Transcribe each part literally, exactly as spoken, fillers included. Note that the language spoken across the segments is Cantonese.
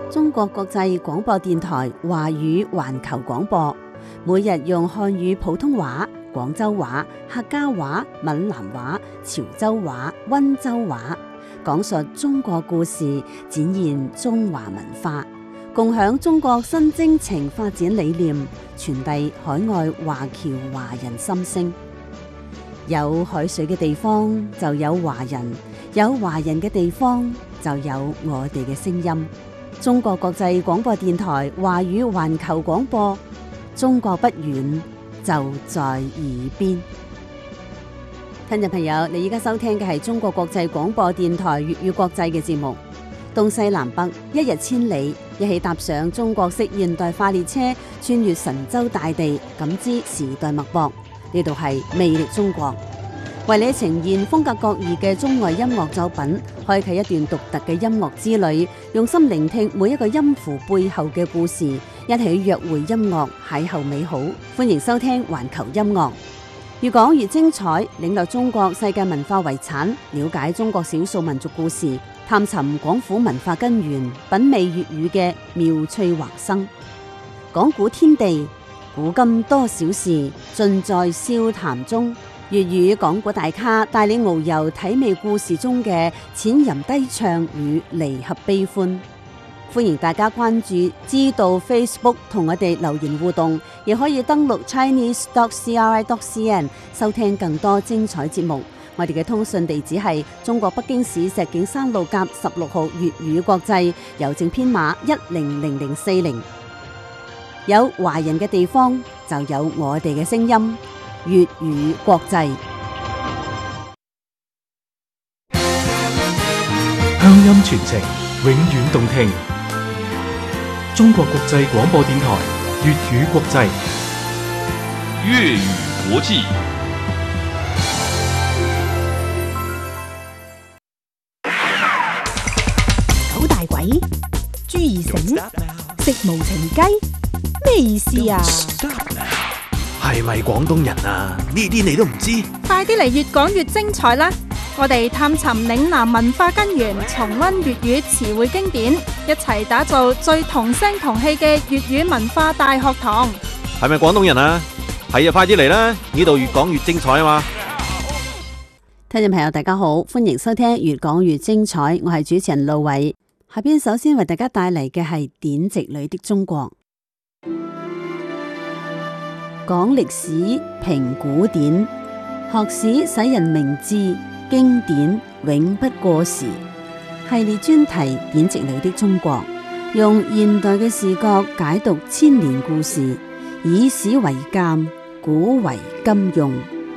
中國國際廣播電台華語環球廣播，每日用漢語普通話、廣州話、客家話、閩南話、潮州話、溫州話，講述中國故事，展現中華文化，共享中國新征程發展理念，傳遞海外華僑華人心聲。有海水嘅地方就有華人，有華人嘅地方就有我哋嘅聲音。中國國際廣播電台華語環球廣播，中國不遠，就在耳邊。聽眾朋友，你依家收聽嘅係中國國際廣播電台粵語國際嘅節目。東西南北，一日千里，一起踏上中國式現代化列車，穿越神州大地，感知時代脈搏。呢度係魅力中國，為你呈現風格各異嘅中外音樂作品，開啟一段獨特嘅音樂之旅，用心聆聽每一個音符背後嘅故事，一起約會音樂，邂逅美好。歡迎收聽環球音樂，越講越精彩，領略中國世界文化遺產，了解中國少數民族故事，探尋廣府文化根源，品味粵語嘅妙趣橫生。講古天地，古今多少事，盡在笑談中。粵語講古大咖帶你遨遊體味故事中嘅淺吟低唱與離合悲歡。歡迎大家關注知道 Facebook 同我哋留言互動，亦可以登錄 chinese dot c r i dot c n 收聽更多精彩節目。我哋嘅通訊地址係中國北京市石景山路甲十六號粵語國際，郵政編碼一零零零四零。有華人嘅地方就有我哋嘅聲音，粵語國際。 鄉音傳情，永遠動聽。中國國際廣播電台粵語國際， 粵語國際。 九大鬼、朱二繩、食無情雞，咩意思啊？ 係咪廣東人啊？呢啲你都唔知？ 快啲嚟越講越精彩啦！我哋探尋嶺南文化根源，重溫粵語詞彙經典，一齊打造最同聲同氣嘅粵語文化大學堂。 係咪廣東人啊？係啊，快啲嚟啦！呢度越講越精彩啊嘛！ 聽眾朋友大家好，歡迎收聽越講越精彩，我係主持人路偉。下邊首先為大家帶嚟嘅係典籍裏的中國。講歷史，評古典，學史使人明智，經典永不過時。系列專題典籍裏的中國，用現代嘅視角解讀千年故事，以史為鑑，古為今用。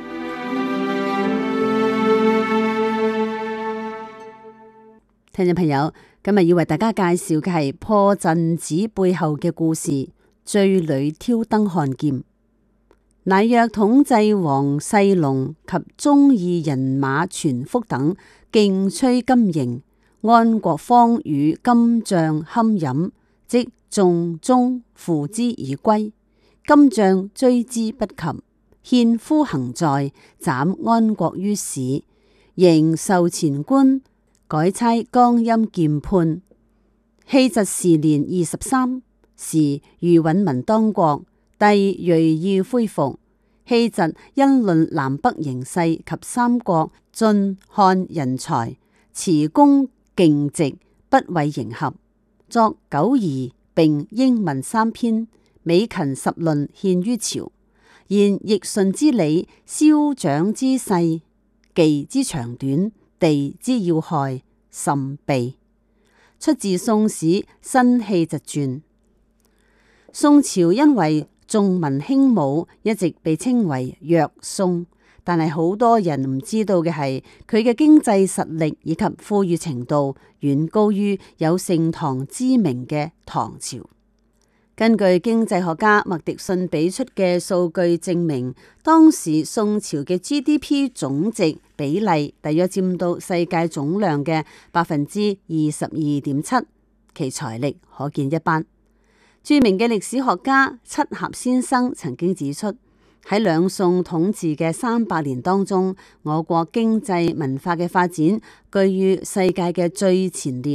聽眾朋友，今日要為大家介紹嘅係破陣子背後嘅故事，醉裏挑燈看劍。乃約統制王世龍及忠義人馬全福等競吹金營，安國方與金將堪飲，即眾中負之而歸。金將追之不及，獻夫行在，斬安國於市，仍受前官，改差江陰劍判。熙侄時年二十三，時余允文當國，帝銳意恢復。熙侄因論南北形勢及三國晉漢人才，辭功競直，不為迎合，作九夷並英文三篇，美勤十論獻於朝。言易順之理，消長之勢，技之長短，地之要害，甚備。出自《宋史·新熙侄傳》。宋朝因為重文輕武，一直被稱為弱宋，但係好多人唔知道嘅係佢嘅經濟實力以及富裕程度遠高於有盛唐之名嘅唐朝。根據經濟學家麥迪遜俾出嘅數據證明，當時宋朝嘅 G D P 總值比例大約佔到世界總量嘅百分之二十二點七，其財力可見一斑。著名嘅歷史學家七峽先生曾經指出，喺兩宋統治嘅三百年當中，我國經濟文化嘅發展居於世界嘅最前列。